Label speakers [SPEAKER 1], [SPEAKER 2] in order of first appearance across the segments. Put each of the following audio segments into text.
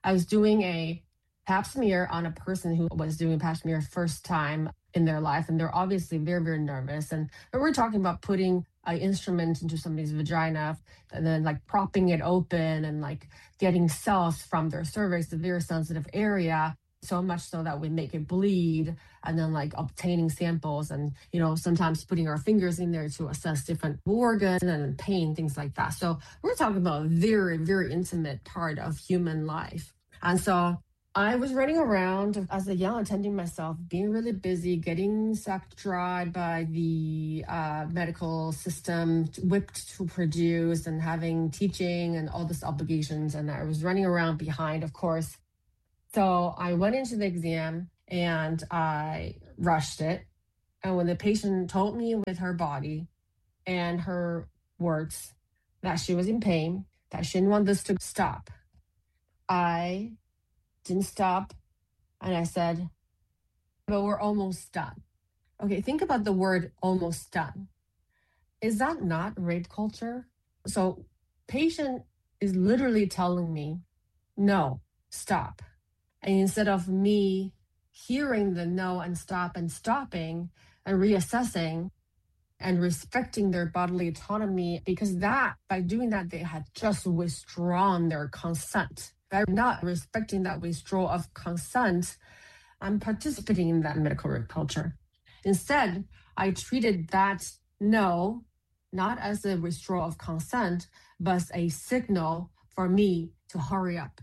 [SPEAKER 1] I was doing a pap smear on a person who was doing a pap smear first time in their life, and they're obviously very, very nervous. And we're talking about putting an instrument into somebody's vagina and then like propping it open and like getting cells from their cervix, a very sensitive area, so much so that we make it bleed, and then like obtaining samples and, sometimes putting our fingers in there to assess different organs and pain, things like that. So we're talking about a very, very intimate part of human life. And so I was running around as a young attending myself, being really busy, getting sucked dry by the medical system, whipped to produce, and having teaching and all these obligations. And I was running around behind, of course. So I went into the exam and I rushed it. And when the patient told me with her body and her words that she was in pain, that she didn't want this to stop, I didn't stop. And I said, but we're almost done. Okay, think about the word almost done. Is that not rape culture? So patient is literally telling me, no, stop. And instead of me hearing the no and stop and stopping and reassessing and respecting their bodily autonomy, because by doing that, they had just withdrawn their consent. By not respecting that withdrawal of consent, I'm participating in that medical rape culture. Instead, I treated that no, not as a withdrawal of consent, but as a signal for me to hurry up.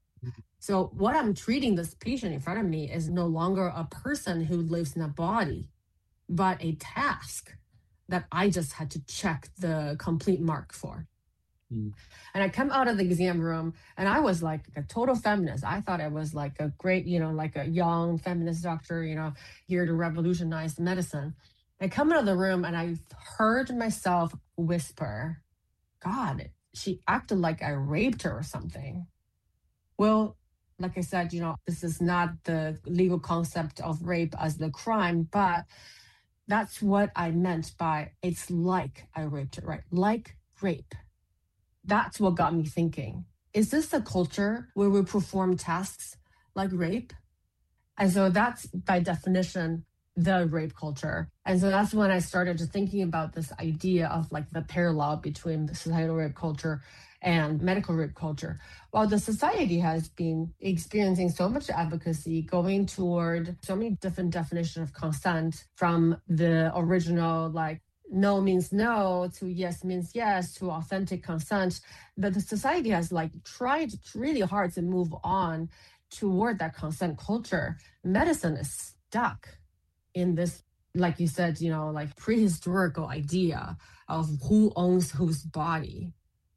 [SPEAKER 1] So what I'm treating this patient in front of me is no longer a person who lives in a body, but a task that I just had to check the complete mark for. And I come out of the exam room and I was like a total feminist. I thought I was like a great, like a young feminist doctor, here to revolutionize medicine. I come out of the room and I heard myself whisper, God, she acted like I raped her or something. Well, like I said, this is not the legal concept of rape as the crime, but that's what I meant by it's like I raped her, right? Like rape. That's what got me thinking. Is this a culture where we perform tasks like rape? And so that's by definition the rape culture. And so that's when I started to thinking about this idea of like the parallel between the societal rape culture and medical rape culture. While the society has been experiencing so much advocacy, going toward so many different definitions of consent, from the original like no means no to yes means yes to authentic consent, but the society has like tried really hard to move on toward that consent culture. Medicine is stuck in this, like you said, like prehistorical idea of who owns whose body.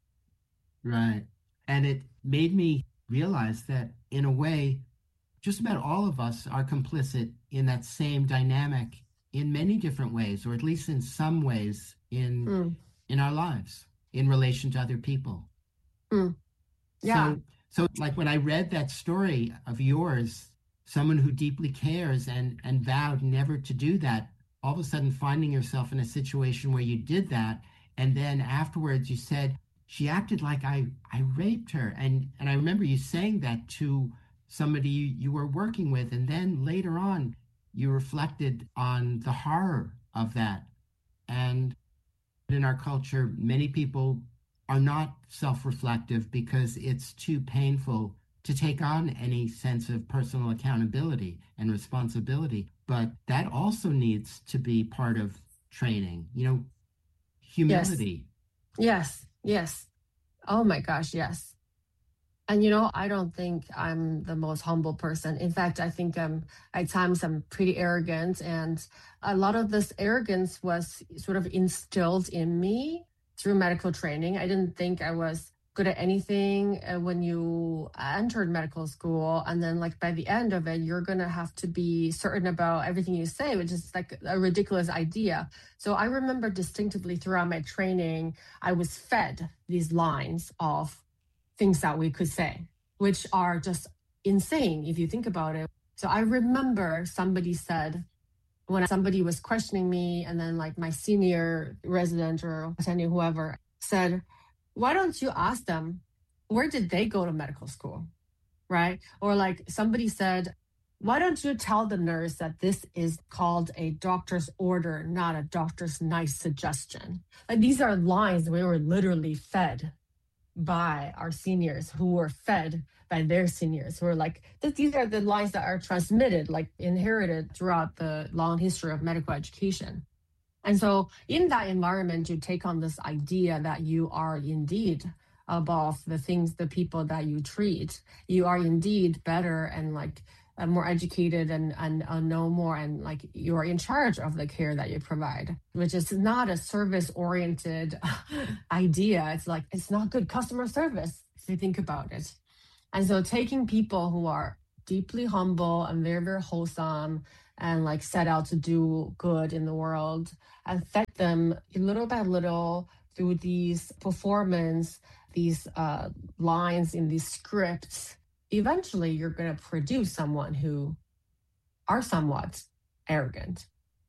[SPEAKER 2] Right. And it made me realize that in a way, just about all of us are complicit in that same dynamic in many different ways, or at least in some ways in our lives in relation to other people.
[SPEAKER 1] Yeah.
[SPEAKER 2] So like when I read that story of yours, someone who deeply cares and vowed never to do that, all of a sudden finding yourself in a situation where you did that, and then afterwards you said, she acted like I raped her. And I remember you saying that to somebody you were working with, and then later on you reflected on the horror of that. And in our culture, many people are not self-reflective because it's too painful to take on any sense of personal accountability and responsibility. But that also needs to be part of training, humility.
[SPEAKER 1] Yes. Oh my gosh, yes. And I don't think I'm the most humble person. In fact, I think at times I'm pretty arrogant, and a lot of this arrogance was sort of instilled in me through medical training. I didn't think I was good at anything when you entered medical school, and then like by the end of it, you're gonna have to be certain about everything you say, which is like a ridiculous idea. So I remember distinctively throughout my training, I was fed these lines of things that we could say, which are just insane if you think about it. So I remember somebody said, when somebody was questioning me, and then like my senior resident or attending, whoever, said, why don't you ask them, where did they go to medical school? right? Or like somebody said, why don't you tell the nurse that this is called a doctor's order, not a doctor's nice suggestion? Like these are lines we were literally fed by our seniors who were fed by their seniors who are like these are the lines that are transmitted, like inherited throughout the long history of medical education. And so in that environment, you take on this idea that you are indeed above the things, the people that you treat. You are indeed better and like more educated and know more, and like you are in charge of the care that you provide, which is not a service oriented idea. It's like, it's not good customer service if you think about it. And so taking people who are deeply humble and very, very wholesome and like set out to do good in the world and fed them little by little through these performance, these lines in these scripts, eventually you're going to produce someone who are somewhat arrogant.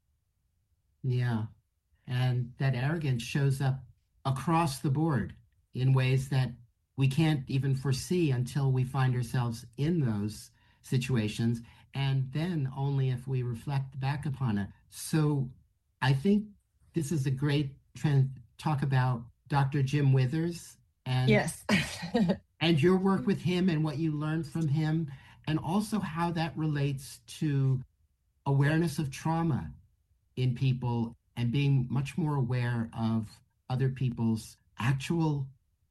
[SPEAKER 2] Yeah. And that arrogance shows up across the board in ways that we can't even foresee until we find ourselves in those situations. And then only if we reflect back upon it. So I think this is a great trend. Talk about Dr. Jim Withers and
[SPEAKER 1] Yes.
[SPEAKER 2] and your work with him and what you learned from him, and also how that relates to awareness of trauma in people and being much more aware of other people's actual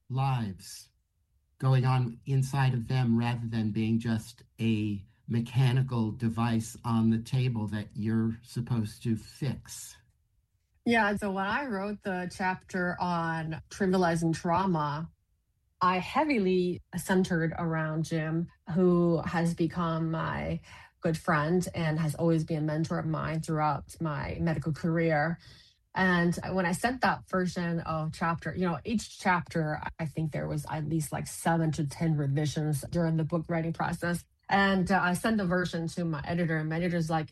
[SPEAKER 2] lives going on inside of them rather than being just a mechanical device on the table that you're supposed to fix.
[SPEAKER 1] Yeah. So when I wrote the chapter on trivializing trauma, I heavily centered around Jim, who has become my good friend and has always been a mentor of mine throughout my medical career. And when I sent that version of chapter, each chapter, I think there was at least like 7 to 10 revisions during the book writing process. And I sent the version to my editor, and my editor's like,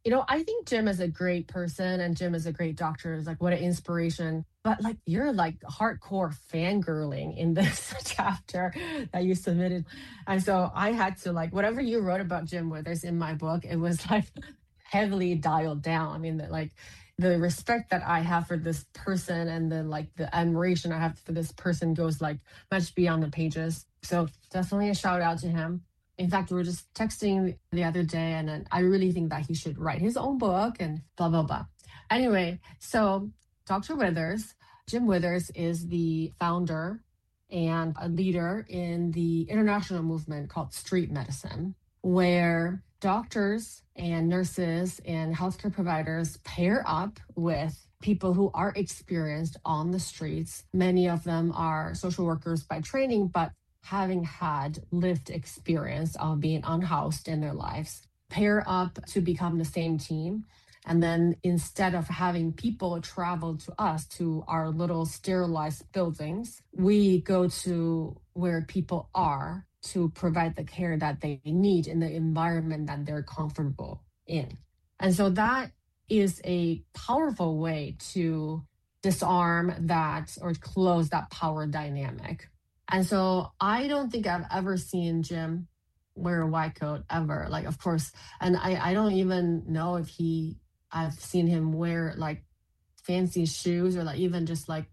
[SPEAKER 1] I think Jim is a great person and Jim is a great doctor. It's like, what an inspiration. But like, you're like hardcore fangirling in this chapter that you submitted. And so I had to like, whatever you wrote about Jim Withers in my book, it was like heavily dialed down. I mean, that like the respect that I have for this person and then like the admiration I have for this person goes like much beyond the pages. So definitely a shout out to him. In fact, we were just texting the other day, and then I really think that he should write his own book and blah, blah, blah. Anyway, so Dr. Withers, Jim Withers is the founder and a leader in the international movement called street medicine, where doctors and nurses and healthcare providers pair up with people who are experienced on the streets. Many of them are social workers by training, but having had lived experience of being unhoused in their lives, pair up to become the same team. And then instead of having people travel to us, to our little sterilized buildings, we go to where people are to provide the care that they need in the environment that they're comfortable in. And so that is a powerful way to disarm that or close that power dynamic. And so I don't think I've ever seen Jim wear a white coat ever. Like, of course, and I don't even know if I've seen him wear like fancy shoes or like even just like,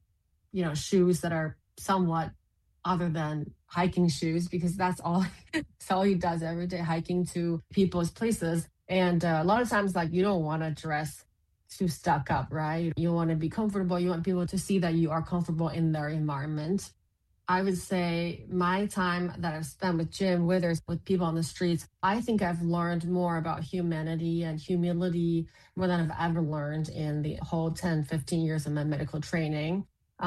[SPEAKER 1] shoes that are somewhat other than hiking shoes, because that's all he does every day, hiking to people's places. And a lot of times, like, you don't want to dress too stuck up, right? You want to be comfortable. You want people to see that you are comfortable in their environment. I would say my time that I've spent with Jim Withers, with people on the streets, I think I've learned more about humanity and humility more than I've ever learned in the whole 10, 15 years of my medical training.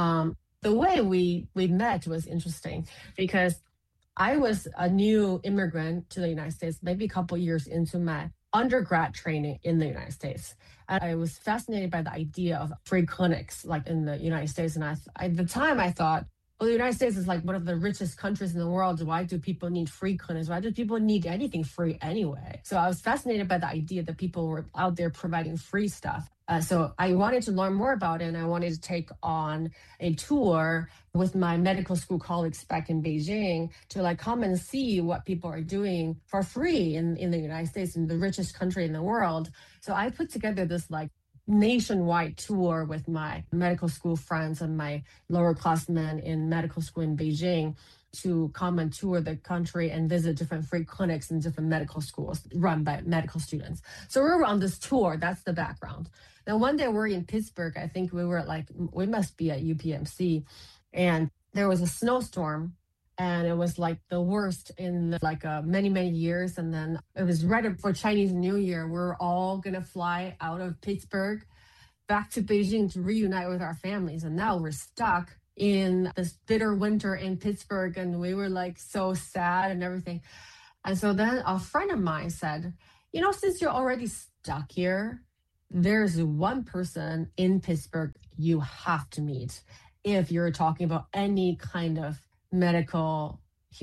[SPEAKER 1] The way we met was interesting because I was a new immigrant to the United States, maybe a couple years into my undergrad training in the United States. And I was fascinated by the idea of free clinics like in the United States. And at the time I thought, well, the United States is like one of the richest countries in the world. Why do people need free clinics? Why do people need anything free anyway? So I was fascinated by the idea that people were out there providing free stuff. So I wanted to learn more about it, and I wanted to take on a tour with my medical school colleagues back in Beijing to like come and see what people are doing for free in the United States, in the richest country in the world. So I put together this like nationwide tour with my medical school friends and my lower classmen in medical school in Beijing to come and tour the country and visit different free clinics and different medical schools run by medical students. So we were on this tour. That's the background. Then one day we're in Pittsburgh. I think we must be at UPMC, and there was a snowstorm, and it was like the worst in like many, many years. And then it was right up for Chinese New Year. We're all going to fly out of Pittsburgh back to Beijing to reunite with our families. And now we're stuck in this bitter winter in Pittsburgh. And we were like so sad and everything. And so then a friend of mine said, since you're already stuck here, there's one person in Pittsburgh you have to meet if you're talking about any kind of medical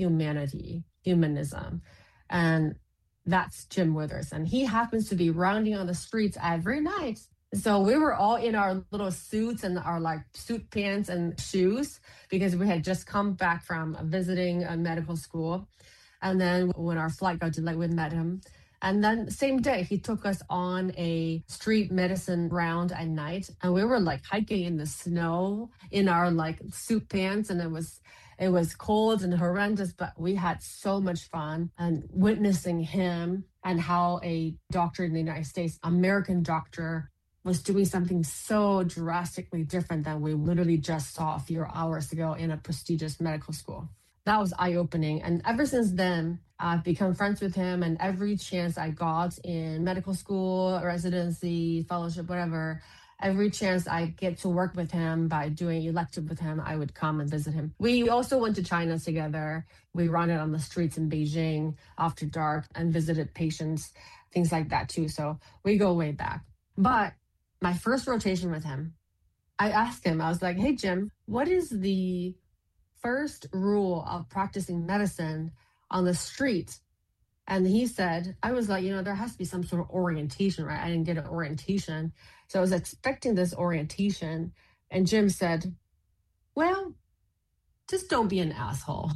[SPEAKER 1] humanism. And that's Jim Withers. And he happens to be rounding on the streets every night. So we were all in our little suits and our like suit pants and shoes because we had just come back from visiting a medical school. And then when our flight got delayed, we met him. And then same day, he took us on a street medicine round at night. And we were like hiking in the snow in our like suit pants. And it was cold and horrendous, but we had so much fun and witnessing him and how a doctor in the United States, American doctor, was doing something so drastically different than we literally just saw a few hours ago in a prestigious medical school. That was eye-opening. And ever since then, I've become friends with him. And every chance I got in medical school, residency, fellowship, whatever, every chance I get to work with him by doing elective with him, I would come and visit him. We also went to China together. We ran it on the streets in Beijing after dark and visited patients, things like that too. So we go way back. But my first rotation with him, I asked him, I was like, hey, Jim, what is the first rule of practicing medicine on the street? And he said, I was like, there has to be some sort of orientation, right? I didn't get an orientation. So I was expecting this orientation. And Jim said, well, just don't be an asshole.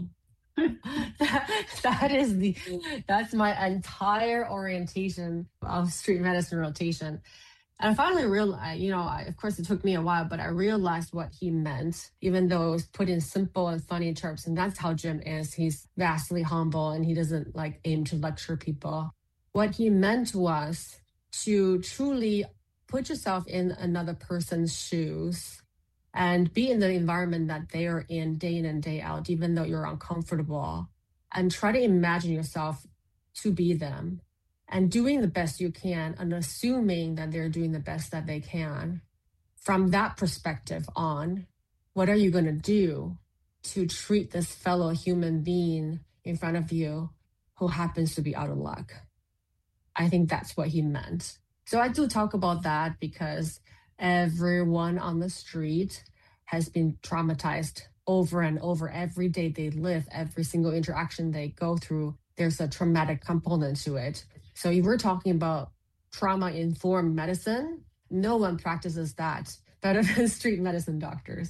[SPEAKER 1] That's my entire orientation of street medicine rotation. And I finally realized, of course it took me a while, but I realized what he meant, even though it was put in simple and funny terms. And that's how Jim is. He's vastly humble and he doesn't like aim to lecture people. What he meant was to truly put yourself in another person's shoes and be in the environment that they are in and day out, even though you're uncomfortable, and try to imagine yourself to be them. And doing the best you can and assuming that they're doing the best that they can. From that perspective on, what are you going to do to treat this fellow human being in front of you who happens to be out of luck? I think that's what he meant. So I do talk about that because everyone on the street has been traumatized over and over. Every day they live, every single interaction they go through, there's a traumatic component to it. So if we're talking about trauma-informed medicine, no one practices that better than street medicine doctors.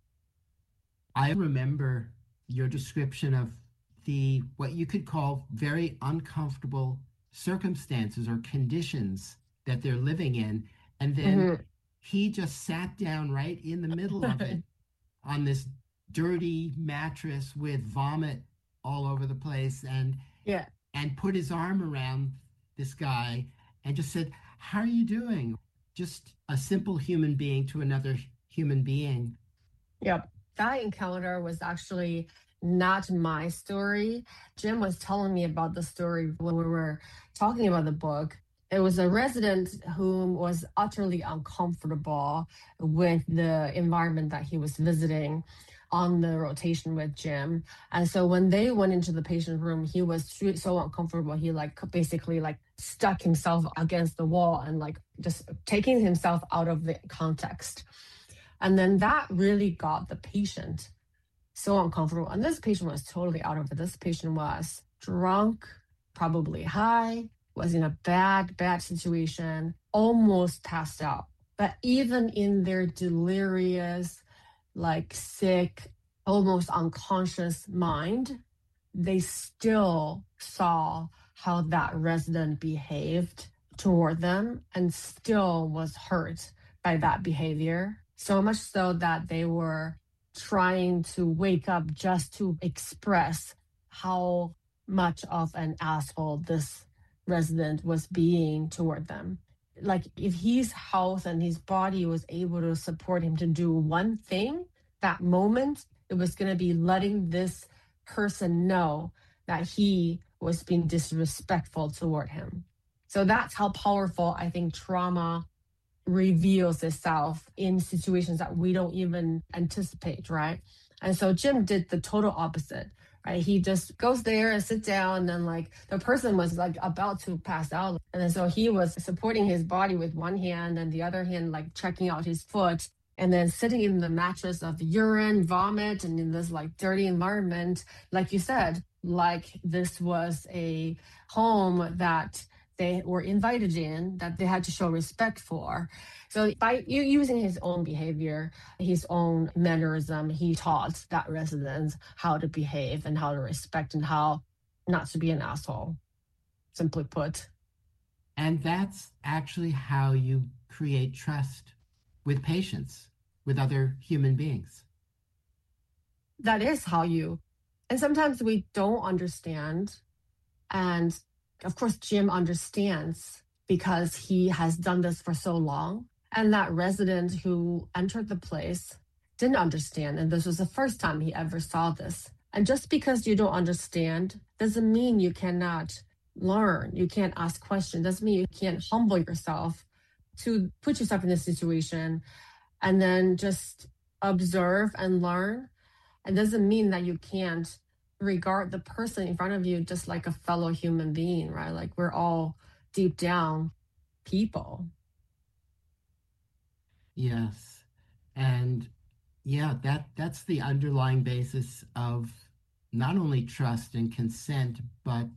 [SPEAKER 2] I remember your description of what you could call very uncomfortable circumstances or conditions that they're living in. And then he just sat down right in the middle of it on this dirty mattress with vomit all over the place and put his arm around this guy and just said, how are you doing? Just a simple human being to another human being.
[SPEAKER 1] Yep. That encounter was actually not my story. Jim was telling me about the story when we were talking about the book. It was a resident who was utterly uncomfortable with the environment that he was visiting on the rotation with Jim. And so when they went into the patient room, he was so uncomfortable. He basically stuck himself against the wall and just taking himself out of the context. And then that really got the patient so uncomfortable. And this patient was totally out of it. This patient was drunk, probably high, was in a bad situation, almost passed out. But even in their delirious, like sick, almost unconscious mind, they still saw how that resident behaved toward them and still was hurt by that behavior. So much so that they were trying to wake up just to express how much of an asshole this resident was being toward them. Like if his health and his body was able to support him to do one thing, that moment, it was going to be letting this person know that he was being disrespectful toward him. So that's how powerful I think trauma reveals itself in situations that we don't even anticipate, right? And so Jim did the total opposite, right? He just goes there and sit down, and then like the person was like about to pass out. And then so he was supporting his body with one hand and the other hand like checking out his foot, and then sitting in the mattress of urine, vomit, and in this like dirty environment, like you said, like this was a home that they were invited in, that they had to show respect for. So by using his own behavior, his own mannerism, he taught that residents how to behave and how to respect and how not to be an asshole, simply put.
[SPEAKER 2] And that's actually how you create trust with patients, with other human beings.
[SPEAKER 1] That is how you, and sometimes we don't understand. And of course, Jim understands because he has done this for so long. And that resident who entered the place didn't understand. And this was the first time he ever saw this. And just because you don't understand doesn't mean you cannot learn. You can't ask questions. Doesn't mean you can't humble yourself to put yourself in this situation and then just observe and learn. It doesn't mean that you can't regard the person in front of you just like a fellow human being, right? Like we're all deep down people.
[SPEAKER 2] Yes. And yeah, that's the underlying basis of not only trust and consent, but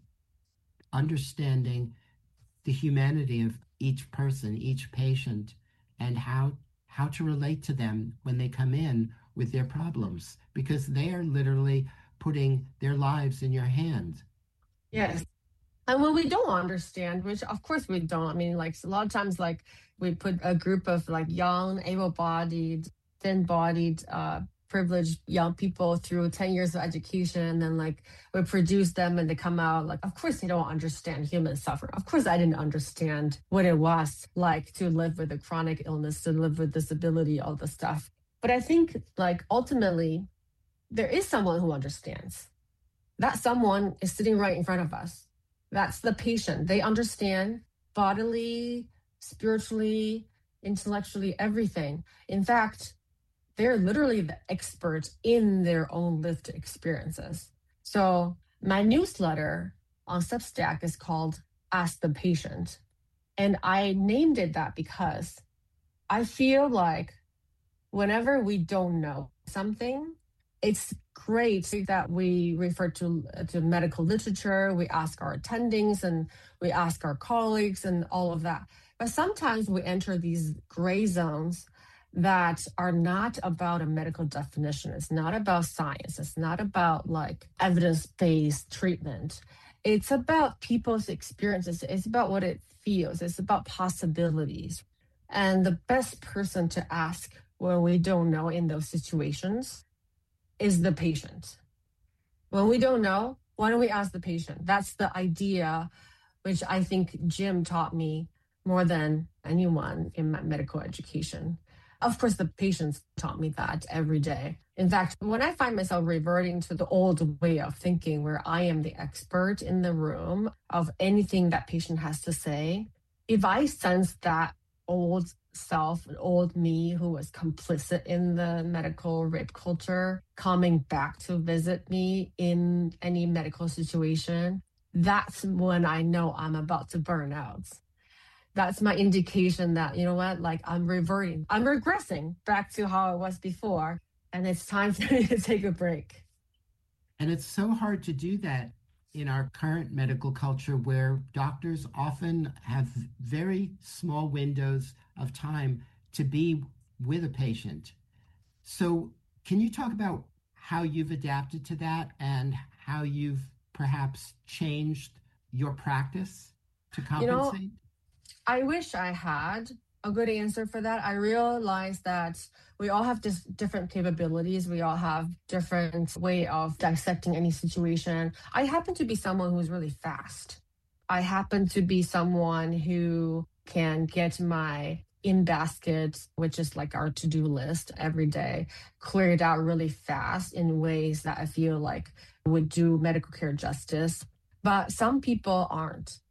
[SPEAKER 2] understanding the humanity of each person, each patient, and how to relate to them when they come in with their problems, because they are literally putting their lives in your hands.
[SPEAKER 1] Yes. And when we don't understand, which of course we don't, I mean, like a lot of times, like we put a group of like young, able-bodied, thin-bodied, privileged young people through 10 years of education, and then like we produce them and they come out like, of course they don't understand human suffering. Of course I didn't understand what it was like to live with a chronic illness, to live with disability, all the stuff. But I think like ultimately there is someone who understands. That someone is sitting right in front of us. That's the patient. They understand bodily, spiritually, intellectually, everything. In fact, they're literally the expert in their own lived experiences. So my newsletter on Substack is called Ask the Patient. And I named it that because I feel like whenever we don't know something, it's great that we refer to medical literature, we ask our attendings and we ask our colleagues and all of that. But sometimes we enter these gray zones that are not about a medical definition. It's not about science. It's not about like evidence-based treatment. It's about people's experiences. It's about what it feels. It's about possibilities. And the best person to ask when we don't know in those situations is the patient. When we don't know, why don't we ask the patient? That's the idea, which I think Jim taught me more than anyone in my medical education. Of course, the patients taught me that every day. In fact, when I find myself reverting to the old way of thinking where I am the expert in the room of anything that patient has to say, if I sense that old self, an old me who was complicit in the medical rape culture, coming back to visit me in any medical situation, that's when I know I'm about to burn out. That's my indication that, you know what, like I'm reverting, I'm regressing back to how I was before. And it's time for me to take a break.
[SPEAKER 2] And it's so hard to do that in our current medical culture where doctors often have very small windows of time to be with a patient. So, can you talk about how you've adapted to that and how you've perhaps changed your practice to
[SPEAKER 1] You know,
[SPEAKER 2] compensate?
[SPEAKER 1] I wish I had a good answer for that. I realize that we all have different capabilities. We all have different way of dissecting any situation. I happen to be someone who's really fast. I happen to be someone who can get my in basket, which is like our to-do list every day, cleared out really fast in ways that I feel like would do medical care justice. But some people aren't.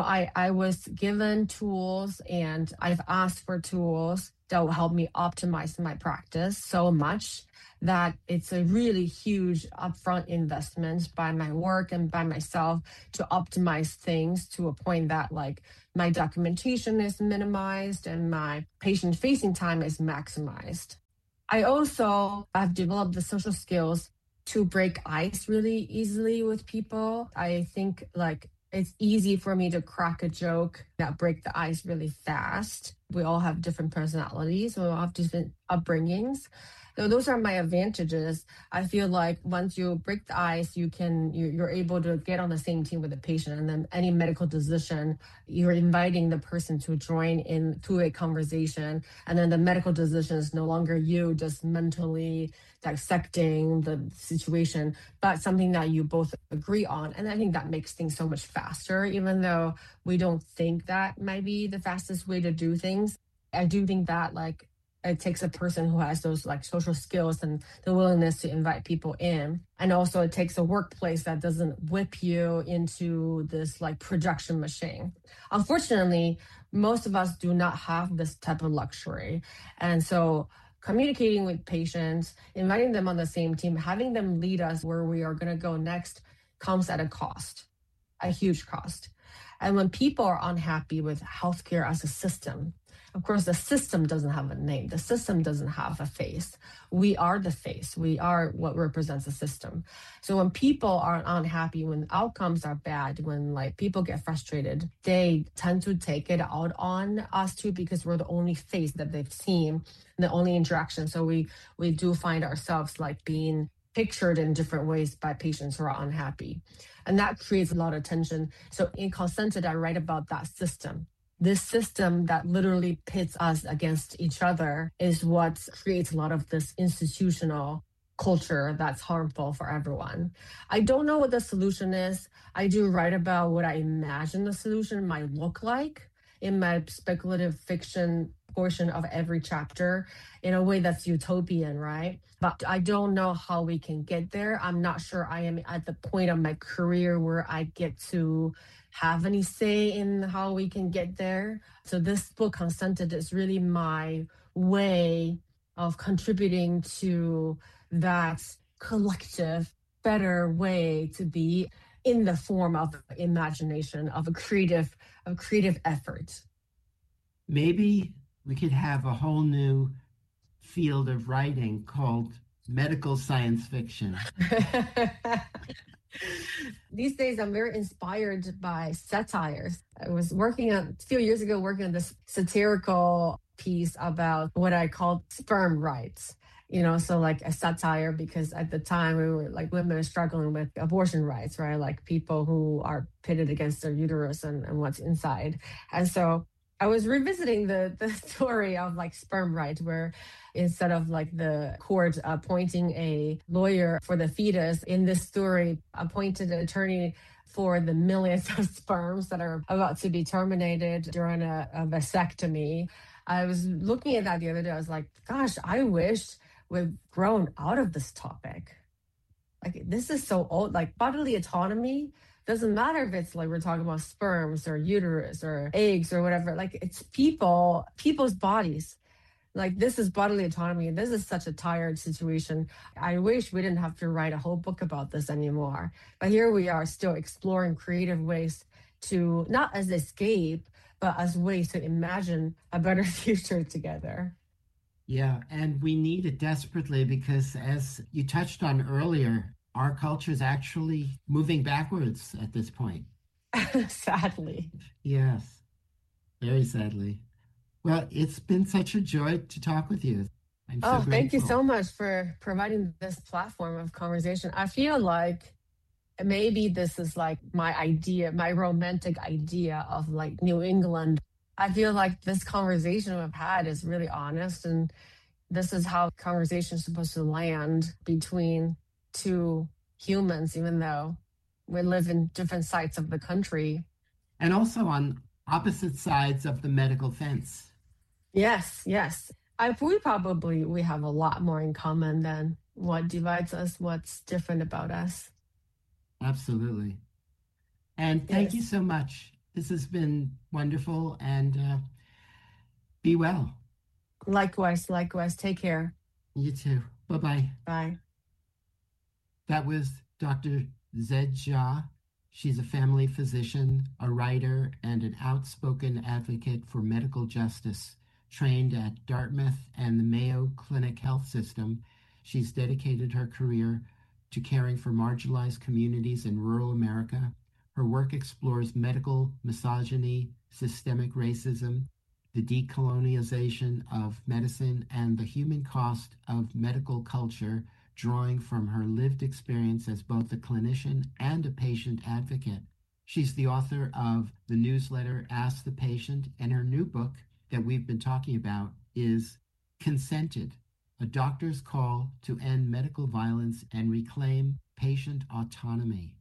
[SPEAKER 1] I was given tools and I've asked for tools that will help me optimize my practice so much that it's a really huge upfront investment by my work and by myself to optimize things to a point that like my documentation is minimized and my patient facing time is maximized. I also have developed the social skills to break ice really easily with people. I think like it's easy for me to crack a joke that break the ice really fast. We all have different personalities. We all have different upbringings. So those are my advantages. I feel like once you break the ice, you're able to get on the same team with the patient, and then any medical decision, you're inviting the person to join into a conversation, and then the medical decision is no longer you just mentally dissecting the situation, but something that you both agree on. And I think that makes things so much faster, even though we don't think that might be the fastest way to do things. I do think that like it takes a person who has those like social skills and the willingness to invite people in. And also it takes a workplace that doesn't whip you into this like projection machine. Unfortunately, most of us do not have this type of luxury. And so communicating with patients, inviting them on the same team, having them lead us where we are going to go next comes at a cost, a huge cost. And when people are unhappy with healthcare as a system, of course, the system doesn't have a name. The system doesn't have a face. We are the face. We are what represents the system. So when people are unhappy, when outcomes are bad, when like people get frustrated, they tend to take it out on us too because we're the only face that they've seen, the only interaction. So we do find ourselves like being pictured in different ways by patients who are unhappy. And that creates a lot of tension. So in Consented, I write about that system. This system that literally pits us against each other is what creates a lot of this institutional culture that's harmful for everyone. I don't know what the solution is. I do write about what I imagine the solution might look like in my speculative fiction portion of every chapter in a way that's utopian, right? But I don't know how we can get there. I'm not sure I am at the point of my career where I get to have any say in how we can get there. So this book, Consented, is really my way of contributing to that collective, better way to be in the form of imagination, of a creative effort.
[SPEAKER 2] Maybe we could have a whole new field of writing called medical science fiction.
[SPEAKER 1] These days, I'm very inspired by satires. I was working on a few years ago, working on this satirical piece about what I called sperm rights. So like a satire because at the time we were like women are struggling with abortion rights, right? Like people who are pitted against their uterus and what's inside. And so I was revisiting the story of like sperm rights, where instead of like the court appointing a lawyer for the fetus, in this story, appointed an attorney for the millions of sperms that are about to be terminated during a vasectomy. I was looking at that the other day. I was like, gosh, I wish we've grown out of this topic. Like, this is so old. Like, bodily autonomy doesn't matter if it's like we're talking about sperms or uterus or eggs or whatever. Like, it's people's bodies. Like, this is bodily autonomy. This is such a tired situation. I wish we didn't have to write a whole book about this anymore. But here we are still exploring creative ways to not as escape, but as ways to imagine a better future together.
[SPEAKER 2] Yeah, and we need it desperately because, as you touched on earlier, our culture is actually moving backwards at this point.
[SPEAKER 1] Sadly.
[SPEAKER 2] Yes, very sadly. Well, it's been such a joy to talk with you. I'm so
[SPEAKER 1] Oh, thank you
[SPEAKER 2] grateful.
[SPEAKER 1] so much for providing this platform of conversation. I feel like maybe this is like my idea, my romantic idea of like New England. I feel like this conversation we've had is really honest, and this is how conversation is supposed to land between two humans, even though we live in different sides of the country.
[SPEAKER 2] And also on opposite sides of the medical fence.
[SPEAKER 1] Yes, yes. We have a lot more in common than what divides us, what's different about us.
[SPEAKER 2] Absolutely. And thank you
[SPEAKER 1] Yes.
[SPEAKER 2] so much. This has been wonderful, and be well.
[SPEAKER 1] Likewise, likewise. Take care.
[SPEAKER 2] You too. Bye bye.
[SPEAKER 1] Bye.
[SPEAKER 2] That was Dr. Zed Jha. She's a family physician, a writer, and an outspoken advocate for medical justice. Trained at Dartmouth and the Mayo Clinic Health System, she's dedicated her career to caring for marginalized communities in rural America. Her work explores medical misogyny, systemic racism, the decolonization of medicine, and the human cost of medical culture, drawing from her lived experience as both a clinician and a patient advocate. She's the author of the newsletter Ask the Patient, and her new book that we've been talking about is Consented, a doctor's call to end medical violence and reclaim patient autonomy.